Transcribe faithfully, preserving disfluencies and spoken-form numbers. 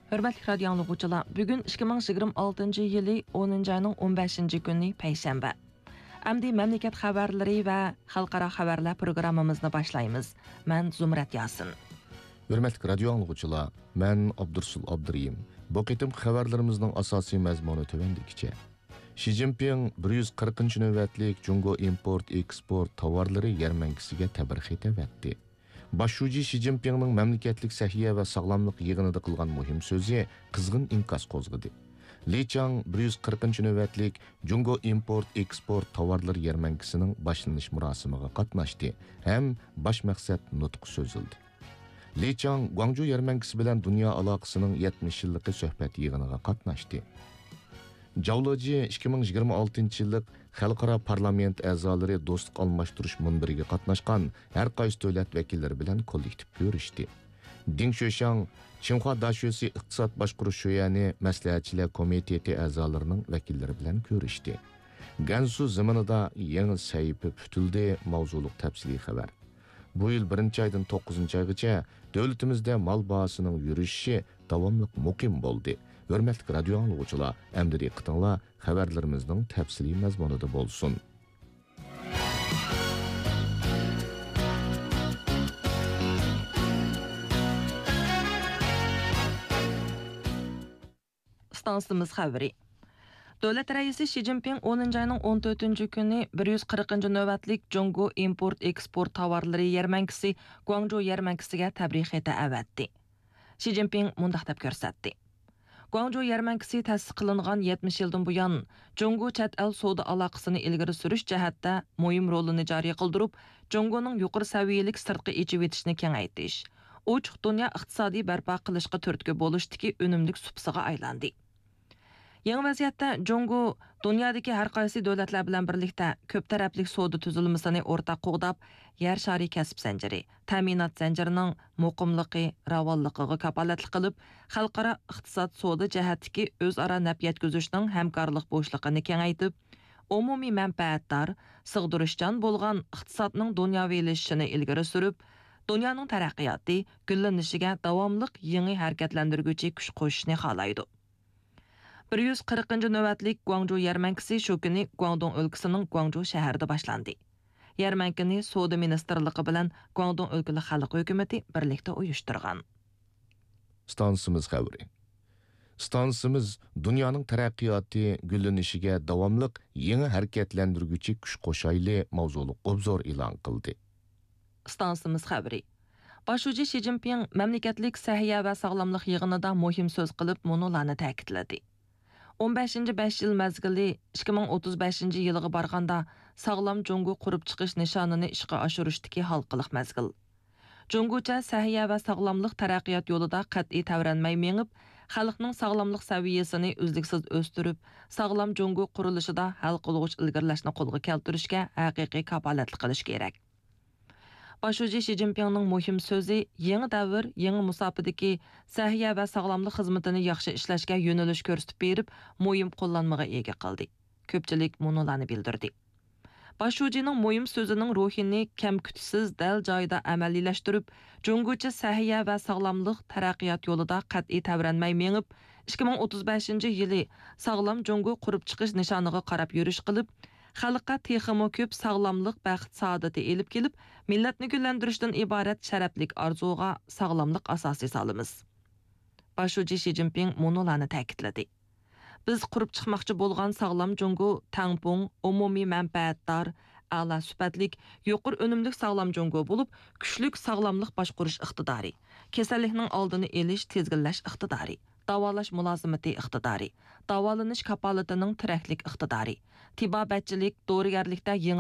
Hörmətli radio dinləyicilər, bugün ikki ming yigirma oltinchi yılı o'ninchi ayning o'n beshinchi kuni payshanba. Əmdi məmləkət xəbərləri və xalqara xəbərlər proqramımızı başlayırıq. Mən Zumrat Yasin. Hörmətli radio dinləyicilər, mən Abdursul Abduriyim. Bu qitim xəbərlərimizin əsası məzmunu tövəndikcə. Xi Jinping bir yuz qirqinchi növbətlik Jungo import eksport tovarları yarmankisiga tabrix etdi. Başçı Xi Jinping'nin memleketlik səhiyə və sağlamlıq yığınında qılğan mühim sözü qızğın inkas qozğıdı. Li Chang bir yuz qirqinchi növbətlik Jungo import eksport tovarlar yarmankisining başlanış murosimiga qatnaşdı, həm baş məqsəd nutq sözüldü. Li Chang Guangzhou yarmankisi bilan dunyo aloqasining yetmish yillik söhbət yığınına qatnaşdı. Javloji ikki ming yigirma oltinchi yillik xalqaro parlament a'zolari do'stlik almashtirish munbiriga qatnashgan har qaysi davlat vakillari bilan kollektiv ko'rishdi. Ding Xueshang Xinhua Dashyosi iqtisod boshqarish sho'yani maslahatchilar komiteti a'zolarining vakillari bilan ko'rishdi. Gansu zamanida yangi sahifa putildi mavzuliq tafsiliy xabar. Bu yil birinchi oydan to'qqizinchi oygacha davlatimizda mal bahosining yurishi davomli muqim bo'ldi. Hörmətli radio dinləyicilər, əmdi diqqətinizlər xəbərlərimizin təfsili məzmununda bolsun. Stansımız xəbəri. Dövlət rəisi Xi Jinping o'ninchi ayning o'n to'rtinchi kuni bir yuz qirqinchi növbətlik Jungo import eksport tovarları yarmankisi Guangzhou yarmankisiga tabrix eta avatdi. Xi Jinping mundaq deb ko'rsatdi. Guangzhou yarmankisi ta'sis qilingan yetmish yildan buyon Jungo chet el savdo aloqasini ilgari surish jihatda muhim rolini joriy qildirib, Jungoning yuqori saviyalik sirtqi echib etishni kengaytirish, ochiq dunyo iqtisodiy barpo qilishga turtki bo'lishdagi unumlik supsiga aylandi. Yangi vaziyatda Jungo dunyodagi har qaysi davlatlar bilan birlikda ko'p taraflik savdo tuzilmasini o'rtaq qo'g'dab, yer shari kasb zanjiri, ta'minot zanjirining muqimligi, ravonligiga kapolatlik qilib, xalqaro iqtisod savdo jihatdagi o'zaro naf yetkazishning hamkorlik bo'shligini kengaytib, umumiy manfaatdor, sig'dirishchan bo'lgan iqtisodning dunyoviylashishini ilgari surib, dunyoning taraqqiyoti, gullanishiga davomli yangi harakatlantiruvchi kuch qo'shishni xohlaydi. bir yuz qirqinchi növbətlik Guangzhou yarmankisi shu kuni Guangdong o'lkasining Guangzhou shahrida boshlandi. Yarmankini savdo ministrligi bilan Guangdong o'lkalik xalq hukumatı birlikda uyushtirgan. Stansimiz xəbəri. Stansimiz dunyoning taraqqiyoti, gullanishiga davomli yangi harakatlantiruvchi kuch qo'shayli mavzuliq obzor e'lon qildi. Stansimiz xəbəri. Başçı Xi Jinping mamlakatlik sahiya va sog'lomlik yig'inida muhim so'z qilib, munolarni ta'kidladi. o'n beshinchi besh yil mezgili ikki ming o'ttiz beshinchi yilga borganda sog'lom Jungo qurib chiqish nishonini ishga oshirishdagi halqiliq mezgil. Jungocha sahiya va sog'lomlik taraqqiyot yo'lida qat'iy tavranmay mengib, xalqning sog'lomlik saviyasini uzluksiz o'stirib, sog'lom Jungo qurilishida hal qiluvchi ilgirlashni qo'lga keltirishga haqiqiy kapolatlik qilish kerak. Başçı Xi Jinping'ning muhim so'zi yangi davr, yangi musofadagi sahiya va sog'lomlik xizmatini yaxshi ishlashga yo'nalish ko'rsatib berib, muhim qo'llanmaga ega qildi. Ko'pchilik munolarni bildirdi. Başçıning muhim so'zining ruhini kam kuchsiz dal joyida amaliylashtirib, Jungocha sahiya va sog'lomlik taraqqiyot yo'lida qat'iy tavranmay mengib, ikki ming o'ttiz beshinchi yili sog'lom Jungo qurib chiqish nishoniga qarab yurish qilib, xalqqa texmo ko'p sog'lomlik, baxt, saodati elib kelib, millatni gullantirishdan iborat sharaflik orzuga sog'lomlik asosi solamiz. Başçı Xi Jinping munolarni ta'kidladi. Biz qurib chiqmoqchi bo'lgan sog'lom Jungo tangpung, umumiy manfaatdor, a'lo sifatlik, yuqori unumli sog'lom Jungo bo'lib, kuchlik sog'lomlik boshqarish iqtidori, kasallikning oldini olish, tezginlash iqtidori, davolash mulozimati iqtidori, davolanish kapolatining tiraklik iqtidori, tibobatchilik, dorigarlikda